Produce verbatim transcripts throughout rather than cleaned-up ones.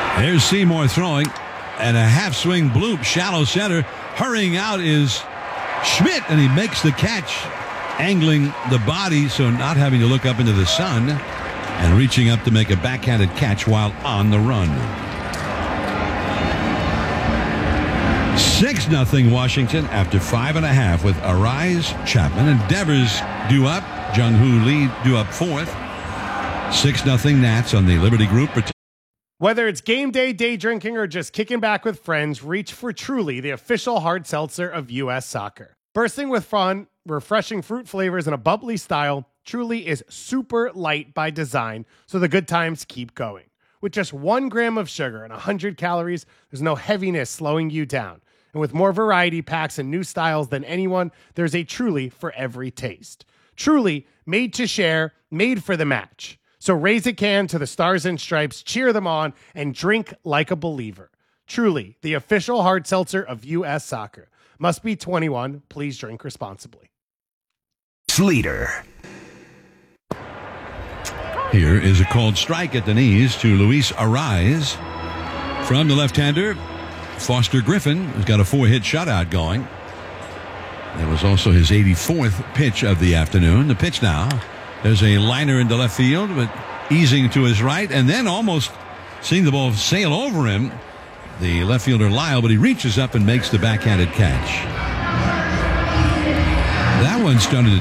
There's Seymour throwing, and a half swing bloop, shallow center. Hurrying out is Schmidt, and he makes the catch, angling the body, so not having to look up into the sun, and reaching up to make a backhanded catch while on the run. six nothing Washington after five and a half with Arise, Chapman, and Devers due up. Jung-Hoo Lee due up fourth. six nothing Nats on the Liberty Group. Whether it's game day, day drinking, or just kicking back with friends, reach for Truly, the official hard seltzer of U S Soccer. Bursting with fun, refreshing fruit flavors, and a bubbly style, Truly is super light by design, so the good times keep going. With just one gram of sugar and one hundred calories, there's no heaviness slowing you down. And with more variety packs and new styles than anyone, there's a Truly for every taste. Truly, made to share, made for the match. So raise a can to the Stars and Stripes, cheer them on, and drink like a believer. Truly, the official hard seltzer of U S Soccer. Must be twenty-one. Please drink responsibly. Sleater. Here is a called strike at the knees to Luis Arise. From the left-hander, Foster Griffin has got a four-hit shutout going. That was also his eighty-fourth pitch of the afternoon. The pitch now. There's a liner into left field, but easing to his right, and then almost seeing the ball sail over him, the left fielder Lyle, but he reaches up and makes the backhanded catch. That one started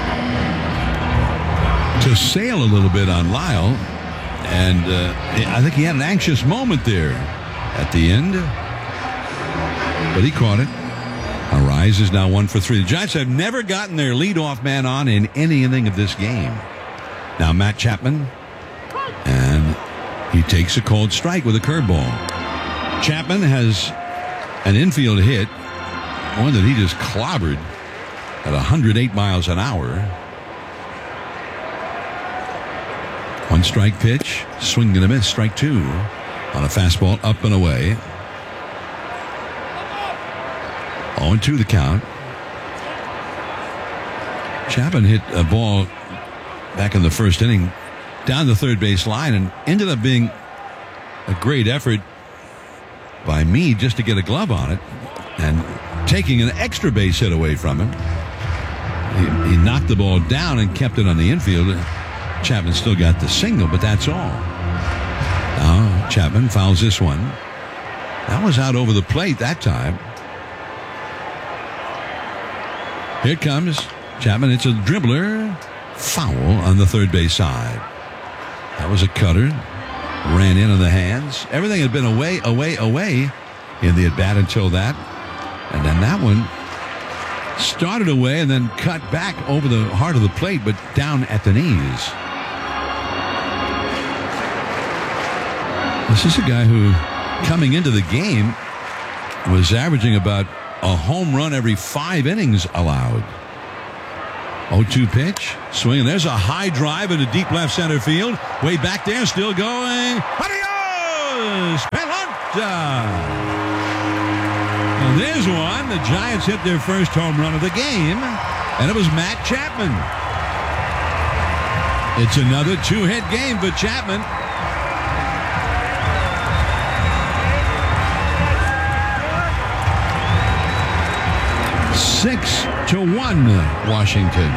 to sail a little bit on Lyle, and uh, I think he had an anxious moment there at the end, but he caught it. Arise is now one for three. The Giants have never gotten their leadoff man on in any inning of this game. Now Matt Chapman, and he takes a called strike with a curveball. Chapman has an infield hit, one that he just clobbered at one hundred eight miles an hour. One strike pitch, swing and a miss, strike two on a fastball up and away. oh and two the count. Chapman hit a ball back in the first inning down the third base line and ended up being a great effort by Meade just to get a glove on it and taking an extra base hit away from him. He, he knocked the ball down and kept it on the infield. Chapman still got the single, but that's all. Now Chapman fouls this one. That was out over the plate that time. Here it comes. Chapman, it's a dribbler. Foul on the third base side. That was a cutter. Ran in on the hands. Everything had been away, away, away in the at-bat until that. And then that one started away and then cut back over the heart of the plate, but down at the knees. This is a guy who, coming into the game, was averaging about a home run every five innings allowed. oh two pitch. Swing. And there's a high drive into deep left center field. Way back there. Still going. Adios! Pelota! Well, there's one. The Giants hit their first home run of the game. And it was Matt Chapman. It's another two-hit game for Chapman. Six to one, Washington.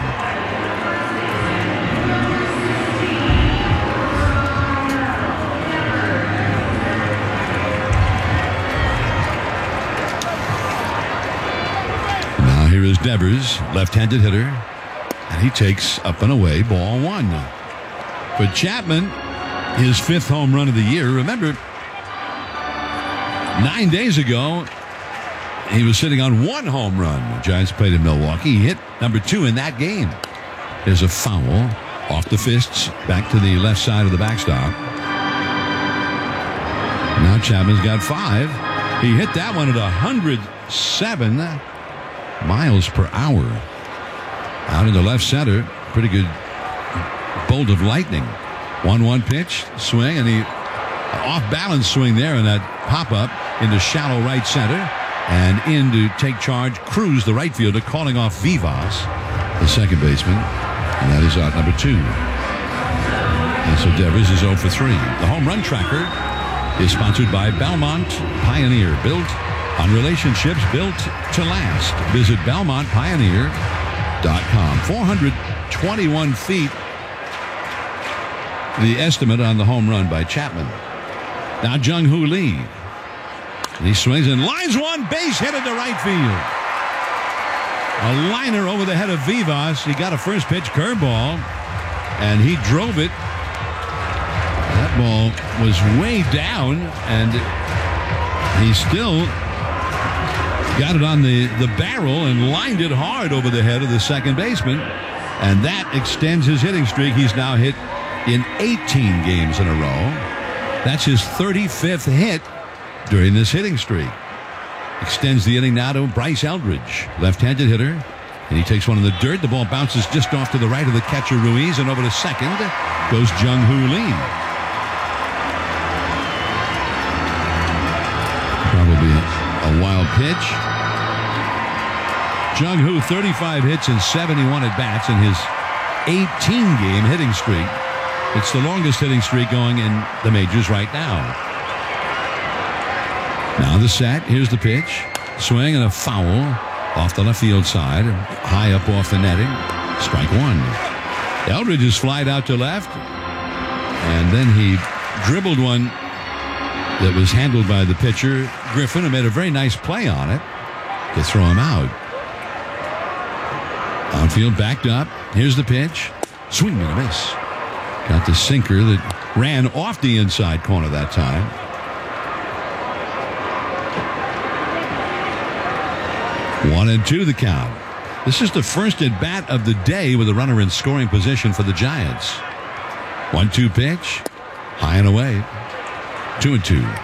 Now here is Devers, left-handed hitter, and he takes up and away, ball one. For Chapman, his fifth home run of the year. Remember, nine days ago, he was sitting on one home run. The Giants played in Milwaukee. He hit number two in that game. There's a foul off the fists back to the left side of the backstop. Now Chapman's got five. He hit that one at one hundred seven miles per hour. Out into left center. Pretty good bolt of lightning. one one pitch, swing, and he off balance swing there in that pop-up into shallow right center. And in to take charge, Cruz, the right fielder, calling off Vivas, the second baseman. And that is out number two. And so Devers is oh for three. The home run tracker is sponsored by Belmont Pioneer, built on relationships built to last. Visit belmont pioneer dot com. four hundred twenty-one feet, the estimate on the home run by Chapman. Now Jung-Hoo Lee. And he swings and lines one, base hit into right field. A liner over the head of Vivas. He got a first pitch curveball, and he drove it. That ball was way down, and he still got it on the, the barrel and lined it hard over the head of the second baseman. And that extends his hitting streak. He's now hit in eighteen games in a row. That's his thirty-fifth hit during this hitting streak. Extends the inning now to Bryce Eldridge, left-handed hitter. And he takes one in the dirt. The ball bounces just off to the right of the catcher Ruiz, and over to second goes Jung-Hoo Lee. Probably a wild pitch. Jung-Hoo, thirty-five hits and seventy-one at-bats in his eighteen-game hitting streak. It's the longest hitting streak going in the majors right now. Now the set. Here's the pitch. Swing and a foul off the left field side. High up off the netting. Strike one. Eldridge is flied out to left. And then he dribbled one that was handled by the pitcher, Griffin, who made a very nice play on it to throw him out. Outfield backed up. Here's the pitch. Swing and a miss. Got the sinker that ran off the inside corner that time. One and two the count. This is the first at bat of the day with a runner in scoring position for the Giants. One two pitch. High and away. Two and two.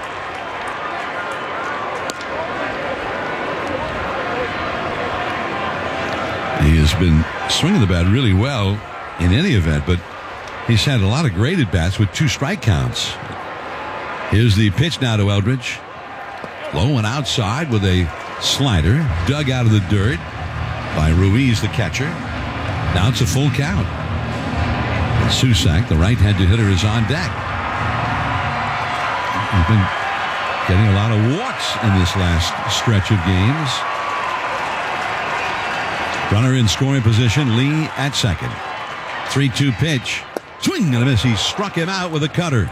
He has been swinging the bat really well in any event, but he's had a lot of great at bats with two strike counts. Here's the pitch now to Eldridge. Low and outside with a slider, dug out of the dirt by Ruiz, the catcher. Now it's a full count. And Susac, the right-handed hitter, is on deck. He's been getting a lot of walks in this last stretch of games. Runner in scoring position, Lee at second. three two pitch. Swing and a miss. He struck him out with a cutter.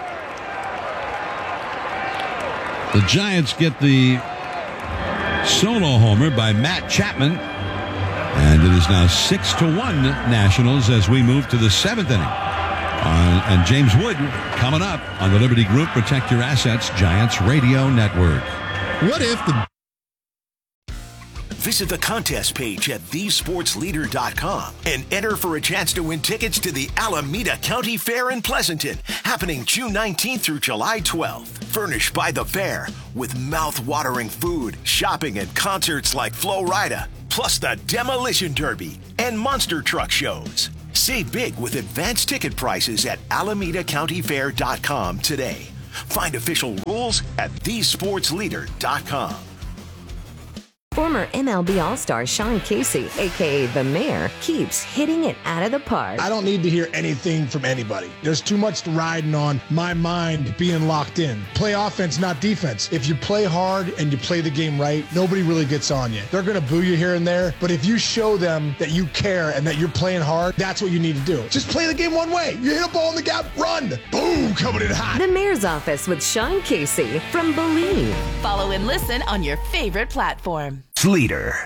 The Giants get the solo homer by Matt Chapman. And it is now six to one Nationals as we move to the seventh inning. Uh, and James Wood coming up on the Liberty Group Protect Your Assets Giants Radio Network. What if the... Visit the contest page at the sports leader dot com and enter for a chance to win tickets to the Alameda County Fair in Pleasanton, happening June nineteenth through July twelfth. Furnished by the fair with mouth-watering food, shopping, and concerts like Flo Rida, plus the Demolition Derby and monster truck shows. Save big with advanced ticket prices at alameda county fair dot com today. Find official rules at the sports leader dot com. Former M L B All-Star Sean Casey, a k a. The Mayor, keeps hitting it out of the park. I don't need to hear anything from anybody. There's too much riding on my mind being locked in. Play offense, not defense. If you play hard and you play the game right, nobody really gets on you. They're going to boo you here and there, but if you show them that you care and that you're playing hard, that's what you need to do. Just play the game one way. You hit a ball in the gap, run. Boom, coming in hot. The Mayor's Office with Sean Casey from Believe. Follow and listen on your favorite platform. Leader.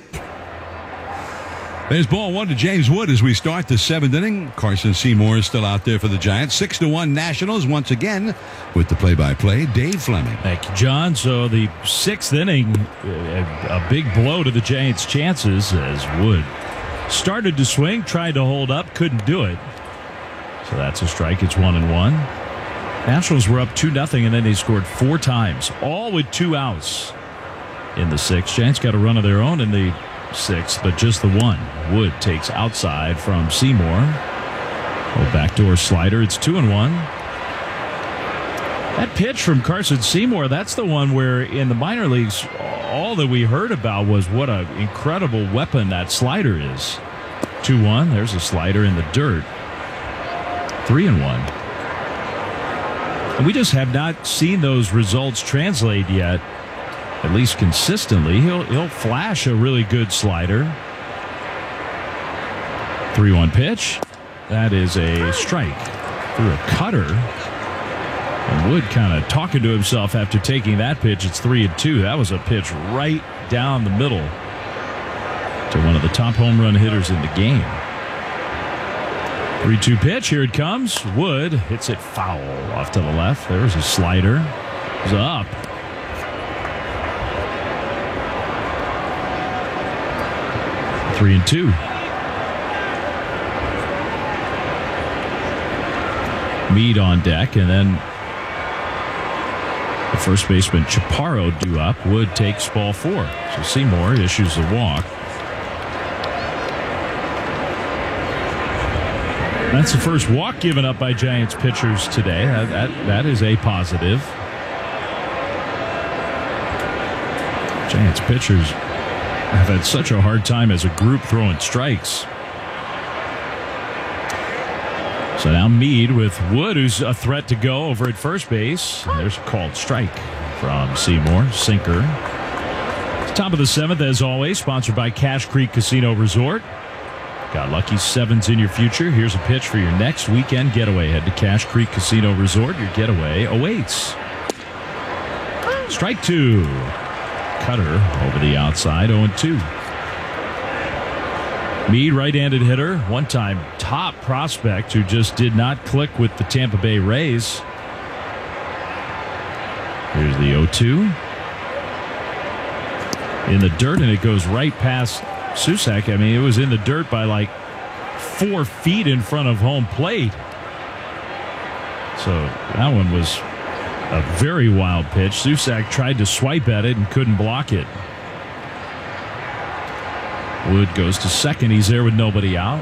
There's ball one to James Wood as we start the seventh inning. Carson Seymour is still out there for the Giants. Six to one Nationals once again with the play-by-play, Dave Fleming. Thank you, John. So the sixth inning, a, a big blow to the Giants' chances as Wood started to swing, tried to hold up, couldn't do it. So that's a strike. It's one and one. Nationals were up two nothing, and then they scored four times, all with two outs. In the sixth, Giants got a run of their own in the sixth, but just the one. Wood takes outside from Seymour. Oh, backdoor slider. It's two and one. That pitch from Carson Seymour, that's the one where in the minor leagues, all that we heard about was what an incredible weapon that slider is. two one. There's a slider in the dirt. three and one. And we just have not seen those results translate yet, at least consistently. He'll, he'll flash a really good slider. three one pitch. That is a strike through a cutter. And Wood kind of talking to himself after taking that pitch. It's three and two. That was a pitch right down the middle to one of the top home run hitters in the game. three two pitch. Here it comes. Wood hits it foul off to the left. There's a slider. It's up. Three and two. Mead on deck, and then the first baseman Chaparro due up. Wood takes ball four. So Seymour issues a walk. That's the first walk given up by Giants pitchers today. That, that, that is a positive. Giants pitchers have had such a hard time as a group throwing strikes. So now Mead with Wood, who's a threat to go over at first base. There's a called strike from Seymour. Sinker. Top of the seventh, as always, sponsored by Cache Creek Casino Resort. Got lucky sevens in your future. Here's a pitch for your next weekend getaway. Head to Cache Creek Casino Resort. Your getaway awaits. Strike two. Cutter over the outside, oh and two. Mead, right-handed hitter, one-time top prospect who just did not click with the Tampa Bay Rays. Here's the oh two. In the dirt, and it goes right past Susac. I mean, it was in the dirt by like four feet in front of home plate. So that one was a very wild pitch. Susac tried to swipe at it and couldn't block it. Wood goes to second. He's there with nobody out.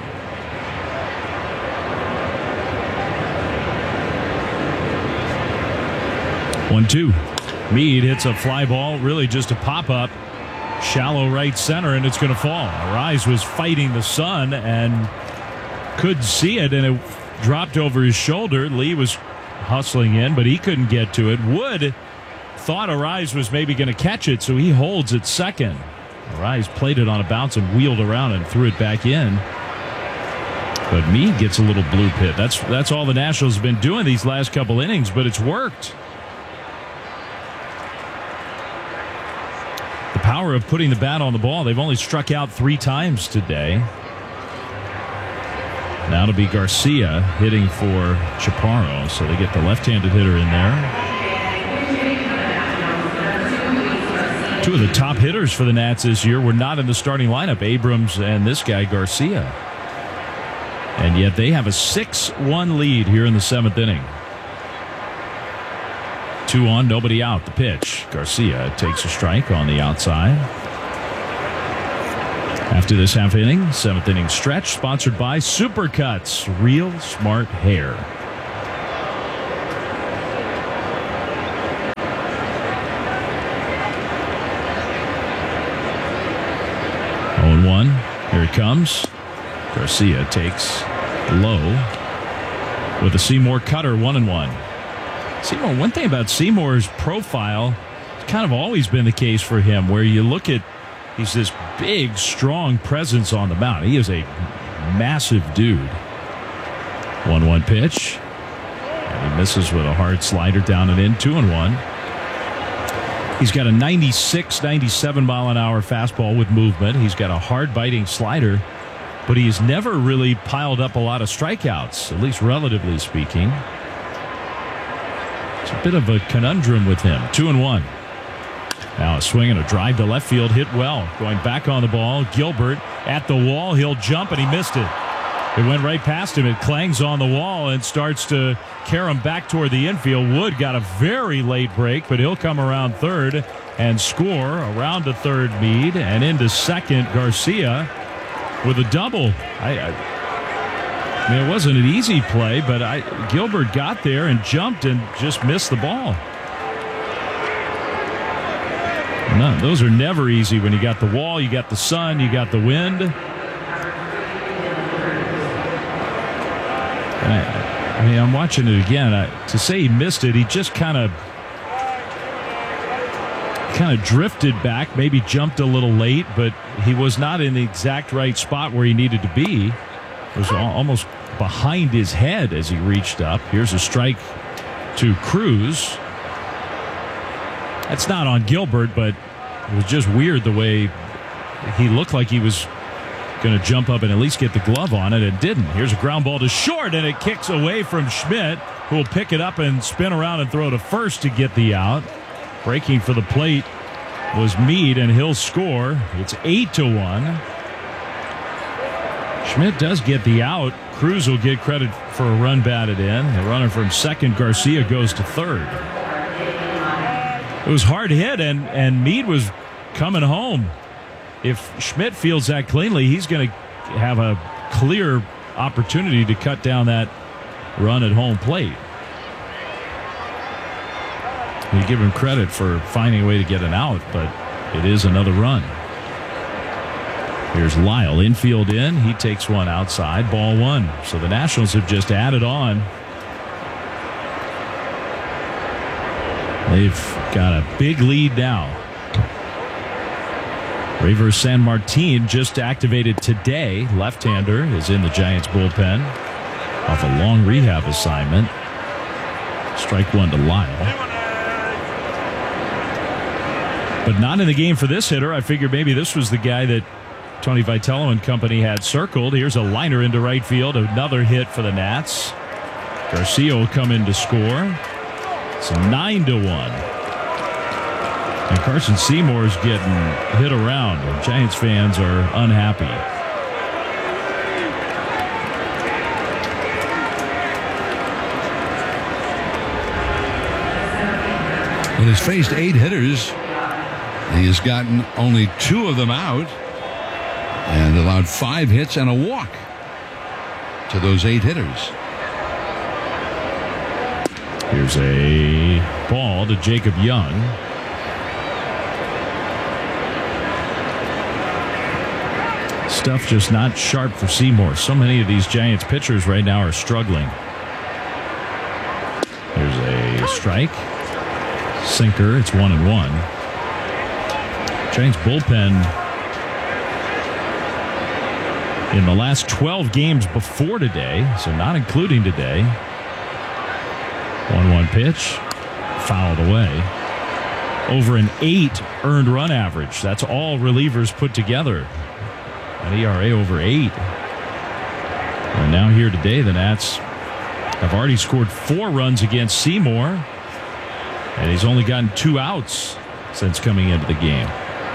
one two. Mead hits a fly ball, really just a pop-up. Shallow right center, and it's going to fall. Arise was fighting the sun and couldn't see it, and it dropped over his shoulder. Lee was hustling in, but he couldn't get to it. Wood thought Arise was maybe going to catch it, so he holds at second. Arise played it on a bounce and wheeled around and threw it back in. But Mead gets a little blue pit. That's that's all the Nationals have been doing these last couple innings, but it's worked. The power of putting the bat on the ball. They've only struck out three times today. Now it'll be Garcia hitting for Chaparro, so they get the left-handed hitter in there. Two of the top hitters for the Nats this year were not in the starting lineup, Abrams and this guy, Garcia. And yet they have a six one lead here in the seventh inning. Two on, nobody out. The pitch. Garcia takes a strike on the outside. After this half inning, seventh inning stretch, sponsored by Supercuts, Real Smart Hair. oh and one. Here it comes. Garcia takes low with a Seymour cutter, one and one. Seymour, one thing about Seymour's profile, it's kind of always been the case for him, where you look at, he's this big, strong presence on the mound. He is a massive dude. one one pitch. And he misses with a hard slider down and in, two and one. He's got a ninety-six, ninety-seven mile an hour fastball with movement. He's got a hard biting slider, but he's never really piled up a lot of strikeouts, at least relatively speaking. It's a bit of a conundrum with him. Two and one. Now a swing and a drive to left field, hit well. Going back on the ball, Gilbert at the wall. He'll jump, and he missed it. It went right past him. It clangs on the wall and starts to carry him back toward the infield. Wood got a very late break, but he'll come around third and score. Around to third, Mead, and into second, Garcia with a double. I, I, I mean, it wasn't an easy play, but I, Gilbert got there and jumped and just missed the ball. No, those are never easy when you got the wall, you got the sun, you got the wind. I, I mean, I'm watching it again. I, to say he missed it, he just kind of kind of drifted back, maybe jumped a little late, but he was not in the exact right spot where he needed to be. It was al- almost behind his head as he reached up. Here's a strike to Cruz. That's not on Gilbert, but it was just weird the way he looked like he was going to jump up and at least get the glove on it and didn't. Here's a ground ball to short, and it kicks away from Schmidt, who will pick it up and spin around and throw to first to get the out. Breaking for the plate was Meade, and he'll score. It's eight to one. Schmidt does get the out. Cruz will get credit for a run batted in. The runner from second, Garcia, goes to third. It was hard hit, and, and Meade was coming home. If Schmidt fields that cleanly, he's going to have a clear opportunity to cut down that run at home plate. You give him credit for finding a way to get an out, but it is another run. Here's Lyle, infield in. He takes one outside, ball one. So the Nationals have just added on. They've got a big lead now. Rayver San Martin just activated today. Left-hander is in the Giants bullpen off a long rehab assignment. Strike one to Lyle. But not in the game for this hitter. I figured maybe this was the guy that Tony Vitello and company had circled. Here's a liner into right field. Another hit for the Nats. Garcia will come in to score. It's nine to one. And Carson Seymour's getting hit around. And Giants fans are unhappy. Well, he's faced eight hitters. He has gotten only two of them out and allowed five hits and a walk to those eight hitters. Here's a ball to Jacob Young. Stuff just not sharp for Seymour. So many of these Giants pitchers right now are struggling. Here's a strike. Sinker. It's one and one. Giants bullpen in the last twelve games before today, so not including today. one one pitch, fouled away. Over an eight earned run average. That's all relievers put together. An E R A over eight. And now here today, the Nats have already scored four runs against Seymour, and he's only gotten two outs since coming into the game.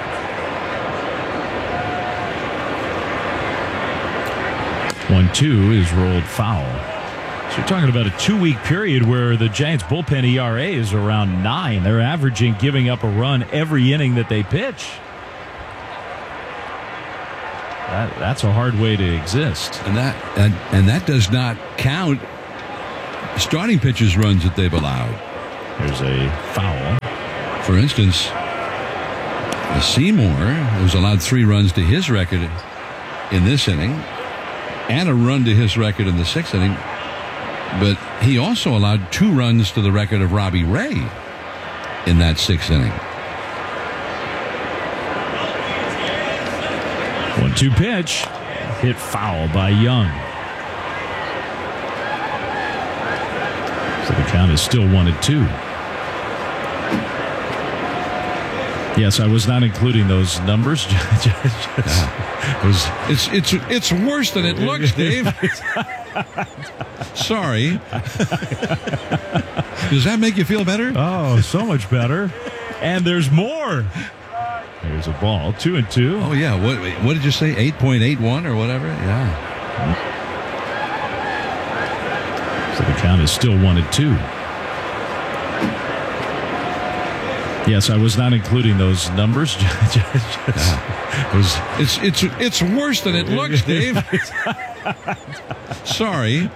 one two is rolled foul. So you're talking about a two-week period where the Giants bullpen E R A is around nine. They're averaging giving up a run every inning that they pitch. That, that's a hard way to exist. And that and, and that does not count starting pitchers' runs that they've allowed. There's a foul. For instance, Seymour has allowed three runs to his record in this inning and a run to his record in the sixth inning. But he also allowed two runs to the record of Robbie Ray in that sixth inning. one two pitch. Hit foul by Young. So the count is still one and two. Yes, I was not including those numbers. just, yeah. it was, it's it's it's worse than it looks, Dave. Sorry. Does that make you feel better? Oh, so much better. And there's more. There's a ball, two and two. Oh yeah. What what did you say? Eight point eight one or whatever. Yeah. So the count is still one and two. Yes, I was not including those numbers. just, just, yeah. it was, it's it's it's worse than it looks, Dave. Sorry.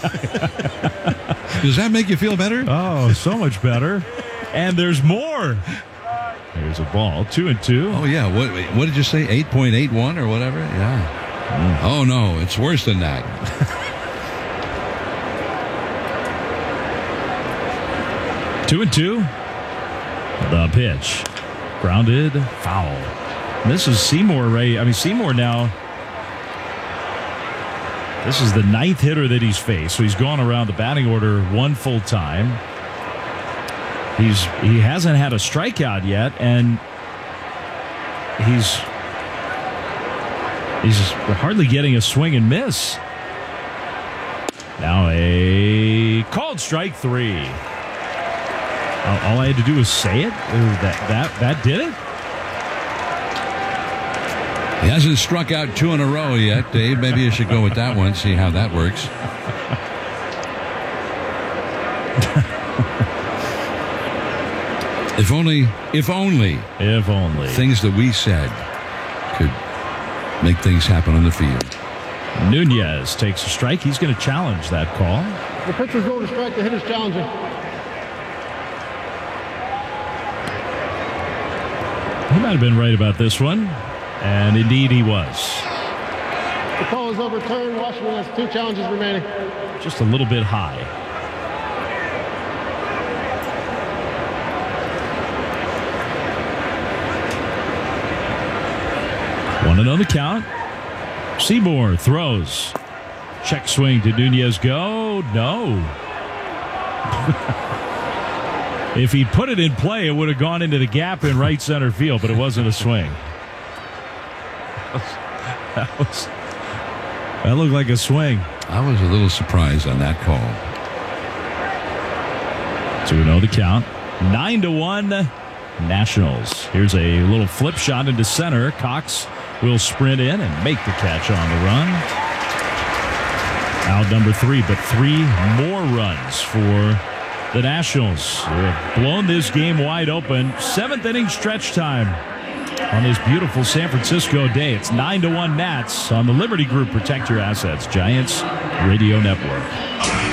Does that make you feel better? Oh, so much better. And there's more. There's a ball, two and two. Oh yeah. What what did you say? Eight point eight one or whatever. Yeah. Mm. Oh no, it's worse than that. Two and two. The pitch. Grounded, foul. And this is Seymour, Ray. I mean, Seymour now, this is the ninth hitter that he's faced. So he's gone around the batting order one full time. He's He hasn't had a strikeout yet, and he's he's hardly getting a swing and miss. Now a called strike three. All I had to do was say it. That that that did it. He hasn't struck out two in a row yet, Dave. Maybe you should go with that one. See how that works. If only, if only, if only things that we said could make things happen on the field. Nunez takes a strike. He's going to challenge that call. The pitcher's going to strike. The hitter's challenging. He might have been right about this one, and indeed he was. The call is overturned. Washington has two challenges remaining. Just a little bit high. One and on the count. Seymour throws. Check swing to Nunez. Go. No. If he put it in play, it would have gone into the gap in right center field, but it wasn't a swing. That was that looked like a swing. I was a little surprised on that call. So we know the count. Nine to one, Nationals. Here's a little flip shot into center. Cox will sprint in and make the catch on the run. Out number three, but three more runs for the Nationals. They've blown this game wide open. Seventh inning stretch time on this beautiful San Francisco day. It's nine to one Nats on the Liberty Group Protect Your Assets Giants Radio Network.